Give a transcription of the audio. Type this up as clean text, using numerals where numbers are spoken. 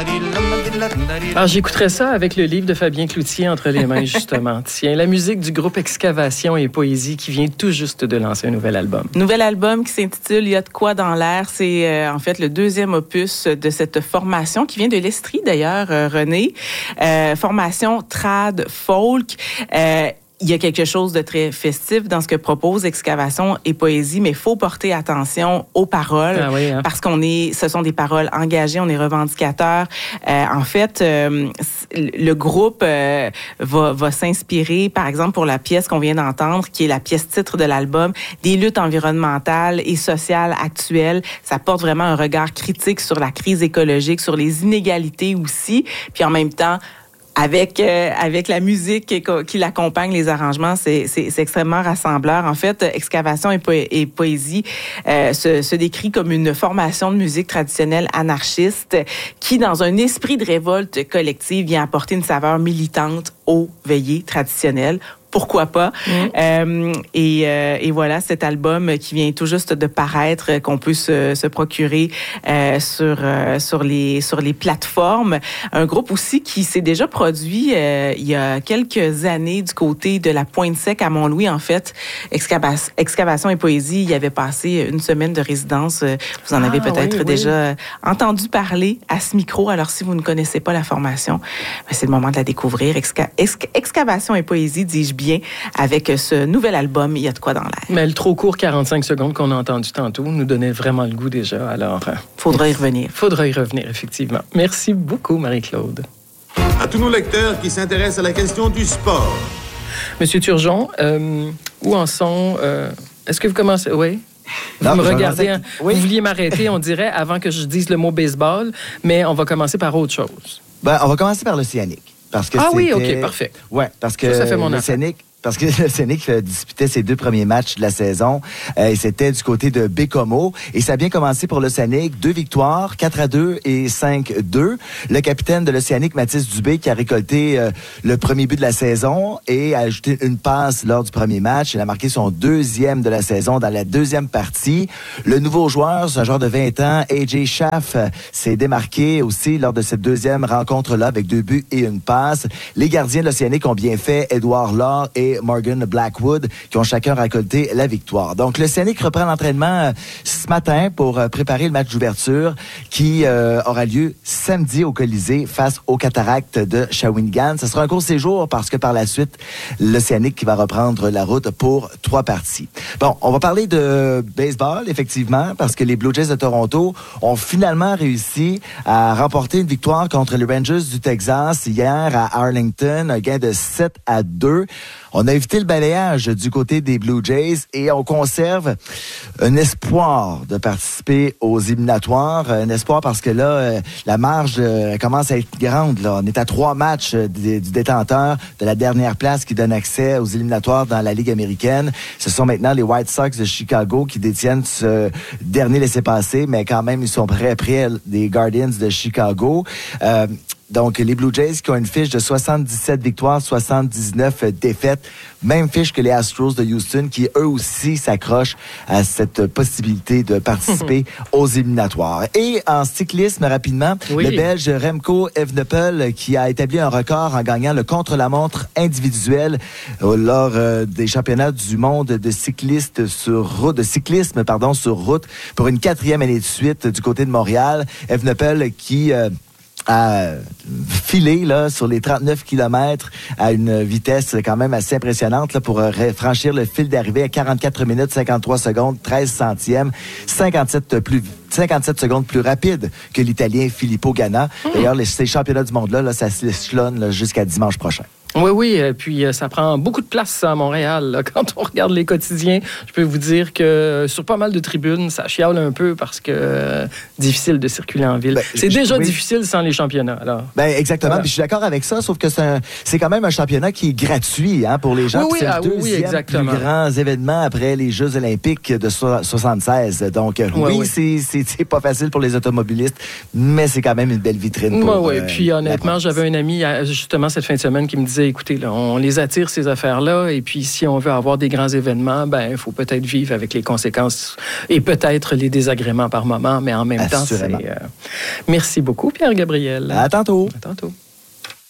Alors, j'écouterais ça avec le livre de Fabien Cloutier entre les mains, justement. Tiens, la musique du groupe Excavation et Poésie qui vient tout juste de lancer un nouvel album. Nouvel album qui s'intitule « Il y a de quoi dans l'air ». C'est en fait le deuxième opus de cette formation qui vient de l'Estrie, d'ailleurs, René. Formation trad folk. Il y a quelque chose de très festif dans ce que propose Excavation et Poésie, mais il faut porter attention aux paroles parce ce sont des paroles engagées, on est revendicateur. En fait, le groupe va s'inspirer, par exemple, pour la pièce qu'on vient d'entendre, qui est la pièce titre de l'album, des luttes environnementales et sociales actuelles. Ça porte vraiment un regard critique sur la crise écologique, sur les inégalités aussi, puis en même temps, avec la musique qui l'accompagne, les arrangements, c'est extrêmement rassembleur. En fait, Excavation et Poésie se décrit comme une formation de musique traditionnelle anarchiste qui, dans un esprit de révolte collective, vient apporter une saveur militante aux veillées traditionnelles. Pourquoi pas? Et voilà, cet album qui vient tout juste de paraître, qu'on peut se procurer sur les plateformes. Un groupe aussi qui s'est déjà produit il y a quelques années du côté de la Pointe-Sec à Mont-Louis. En fait, Excavation et Poésie, il y avait passé une semaine de résidence. Vous en avez peut-être déjà entendu parler à ce micro. Alors, si vous ne connaissez pas la formation, c'est le moment de la découvrir. Excavation et Poésie, dis-je bien, avec ce nouvel album, il y a de quoi dans l'air. Mais le trop court 45 secondes qu'on a entendu tantôt nous donnait vraiment le goût déjà. Alors, faudra y revenir. Faudra y revenir, effectivement. Merci beaucoup, Marie-Claude. À tous nos lecteurs qui s'intéressent à la question du sport. Monsieur Turgeon, où en sont... Est-ce que vous commencez... Oui? Non, vous me regardez, vous vouliez m'arrêter, on dirait, avant que je dise le mot baseball, mais on va commencer par autre chose. On va commencer par l'Océanique. Parce que oui, OK, parfait. Oui, parce que ça fait mon l'Océanique... Parce que l'Océanique disputait ses 2 premiers matchs de la saison. Et c'était du côté de Bécomo. Et ça a bien commencé pour l'Océanique. 2 victoires, 4-2 et 5-2. Le capitaine de l'Océanique, Mathis Dubé, qui a récolté le premier but de la saison et a ajouté une passe lors du premier match. Il a marqué son 2e de la saison dans la 2e partie. Le nouveau joueur, c'est un joueur de 20 ans, AJ Schaff, s'est démarqué aussi lors de cette 2e rencontre-là avec 2 buts et une passe. Les gardiens de l'Océanique ont bien fait. Édouard Laure et Morgan Blackwood, qui ont chacun récolté la victoire. Donc, l'Océanique reprend l'entraînement ce matin pour préparer le match d'ouverture qui aura lieu samedi au Colisée face aux Cataractes de Shawinigan. Ce sera un court séjour parce que par la suite, l'Océanique qui va reprendre la route pour 3 parties. Bon, on va parler de baseball, effectivement, parce que les Blue Jays de Toronto ont finalement réussi à remporter une victoire contre les Rangers du Texas hier à Arlington, un gain de 7-2. On a évité le balayage du côté des Blue Jays et on conserve un espoir de participer aux éliminatoires. Un espoir parce que là, la marge commence à être grande. Là. On est à 3 matchs du détenteur de la dernière place qui donne accès aux éliminatoires dans la Ligue américaine. Ce sont maintenant les White Sox de Chicago qui détiennent ce dernier laissez-passer, mais quand même, ils sont près des Guardians de Chicago. Donc, les Blue Jays qui ont une fiche de 77 victoires, 79 défaites. Même fiche que les Astros de Houston qui, eux aussi, s'accrochent à cette possibilité de participer aux éliminatoires. Et en cyclisme, rapidement, le Belge Remco Evenepoel qui a établi un record en gagnant le contre-la-montre individuel lors des championnats du monde de cyclisme sur route pour une 4e année de suite du côté de Montréal. Evenepoel qui... à filer là, sur les 39 km à une vitesse quand même assez impressionnante là, pour franchir le fil d'arrivée à 44 minutes, 53 secondes, 13 centièmes, 57 secondes plus rapide que l'Italien Filippo Ganna. D'ailleurs, ces championnats du monde-là, ça s'échelonne jusqu'à dimanche prochain. Oui, puis ça prend beaucoup de place ça, à Montréal. Là. Quand on regarde les quotidiens, je peux vous dire que sur pas mal de tribunes, ça chiale un peu parce que difficile de circuler en ville. C'est déjà difficile sans les championnats. Alors. Exactement, voilà. Puis je suis d'accord avec ça, sauf que c'est quand même un championnat qui est gratuit pour les gens. C'est le deuxième plus grand événement après les Jeux olympiques de 76. Donc c'est pas facile pour les automobilistes, mais c'est quand même une belle vitrine. Puis honnêtement, j'avais un ami justement cette fin de semaine qui me disait disait, écoutez, là, on les attire, ces affaires-là, et puis si on veut avoir des grands événements, il faut peut-être vivre avec les conséquences et peut-être les désagréments par moment, mais en même temps, c'est... Merci beaucoup, Pierre-Gabriel. À tantôt. À tantôt.